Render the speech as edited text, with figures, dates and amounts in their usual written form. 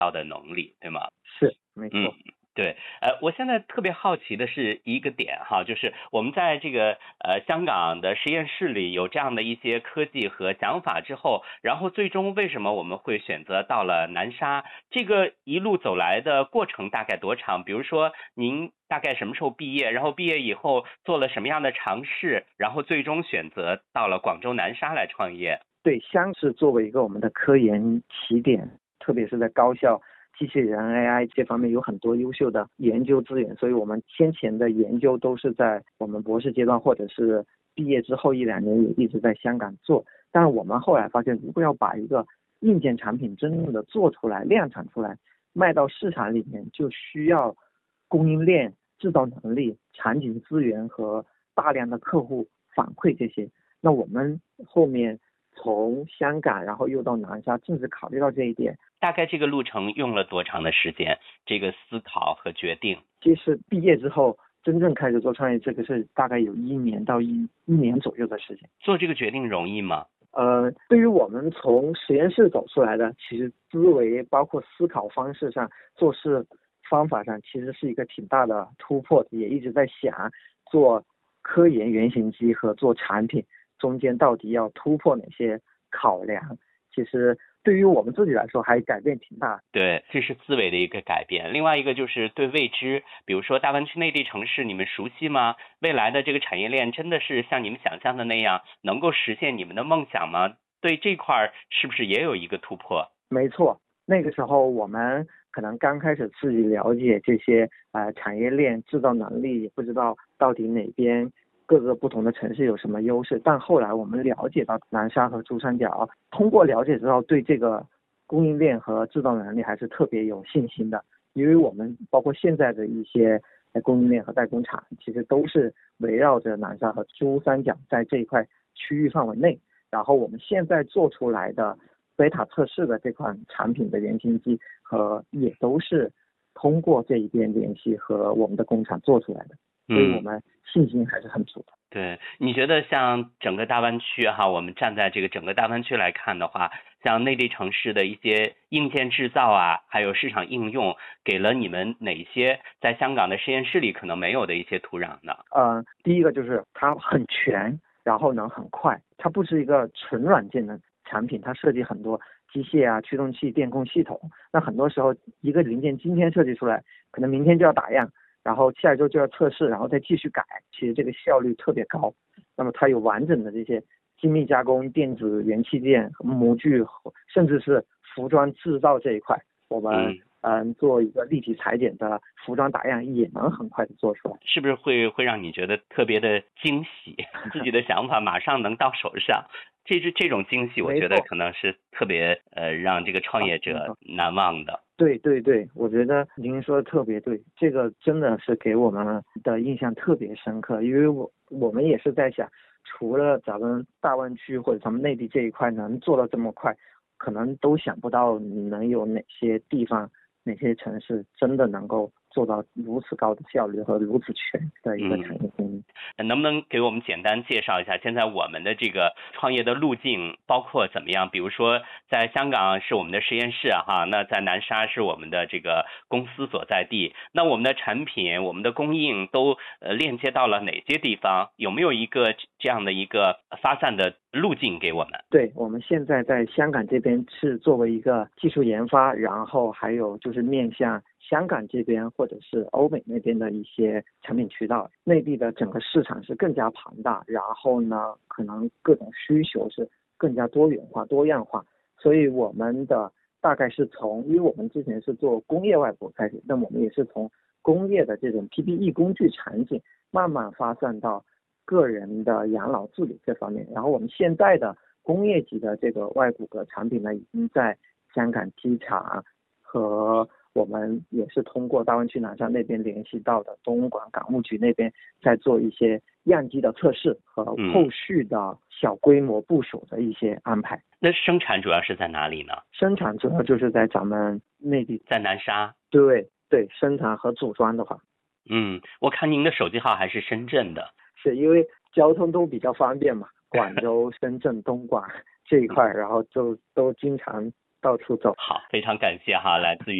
到的能力，对吗？ 是没错。 对，我现在特别好奇的是一个点哈，就是我们在这个香港的实验室里有这样的一些科技和想法之后，然后最终为什么我们会选择到了南沙？这个一路走来的过程大概多长？比如说您大概什么时候毕业？然后毕业以后做了什么样的尝试？然后最终选择到了广州南沙来创业？ 对，香是作为一个我们的科研起点，特别是在高校机器人 AI 这方面有很多优秀的研究资源，所以我们先前的研究都是在我们博士阶段或者是毕业之后1-2年也一直在香港做。但是我们后来发现，如果要把一个硬件产品真正的做出来、量产出来，卖到市场里面，就需要供应链、制造能力、产品资源和大量的客户反馈这些。那我们后面从香港，然后又到南沙，正是考虑到这一点。 大概这个路程用了多长的时间？这个思考和决定？ 其实毕业之后真正开始做创业，这个是大概有1年到一年左右的时间。 做这个决定容易吗？ 对于我们从实验室走出来的，其实思维包括思考方式上、做事方法上，其实是一个挺大的突破的。也一直在想，做科研原型机和做产品中间到底要突破哪些考量。其实对于我们自己来说，还改变挺大。 对，这是思维的一个改变。另外一个就是对未知，比如说大湾区内地城市，你们熟悉吗？未来的这个产业链真的是像你们想象的那样，能够实现你们的梦想吗？对这块是不是也有一个突破？ 没错，那个时候我们可能刚开始自己了解这些产业链制造能力，也不知道到底哪边各个不同的城市有什么优势。但后来我们了解到南沙和珠三角，通过了解之后，对这个供应链和制造能力还是特别有信心的。因为我们包括现在的一些供应链和代工厂，其实都是围绕着南沙和珠三角在这一块区域范围内。然后我们现在做出来的贝塔测试的这款产品的原型机也都是通过这一边联系和我们的工厂做出来的，所以我们信心还是很足的。 对，你觉得像整个大湾区哈，我们站在这个整个大湾区来看的话，像内地城市的一些硬件制造啊，还有市场应用，给了你们哪些在香港的实验室里可能没有的一些土壤呢？ 第一个就是它很全，然后呢很快，它不是一个纯软件的产品，它设计很多机械啊、驱动器、电控系统。那很多时候一个零件今天设计出来，可能明天就要打样，然后下一周就要测试，然后再继续改，其实这个效率特别高。那么它有完整的这些精密加工、电子元器件、模具，甚至是服装制造这一块，我们做一个立体裁剪的服装打样也能很快的做出来。 是不是会让你觉得特别的惊喜？自己的想法马上能到手上，这种惊喜，我觉得可能是特别让这个创业者难忘的。 对对对，我觉得您说的特别对，这个真的是给我们的印象特别深刻。因为我们也是在想，除了咱们大湾区或者咱们内地这一块能做到这么快，可能都想不到能有哪些地方、哪些城市真的能够做到如此高的效率和如此全的一个产业供应。 能不能给我们简单介绍一下现在我们的这个创业的路径包括怎么样？比如说在香港是我们的实验室哈，那在南沙是我们的这个公司所在地，那我们的产品、我们的供应都链接到了哪些地方？有没有一个这样的一个发散的路径给我们？ 对，我们现在在香港这边是作为一个技术研发，然后还有就是面向香港这边或者是欧美那边的一些产品渠道。内地的整个市场是更加庞大，然后呢可能各种需求是更加多元化多样化，所以我们的大概是因为我们之前是做工业外部开始，那我们也是从工业的这种 PPE 工具产品慢慢发散到个人的养老自理这方面。然后我们现在的工业级的这个外骨骼产品呢，已经在香港机场和我们也是通过大湾区南沙那边联系到的东莞港务局那边，在做一些样机的测试和后续的小规模部署的一些安排。 那生产主要是在哪里呢？ 生产主要就是在咱们内地， 在南沙。 对，生产和组装的话。 我看您的手机号还是深圳的。 是因为交通都比较方便嘛，广州、深圳、东莞这一块，然后就都经常到处走。 好，非常感谢哈，来自于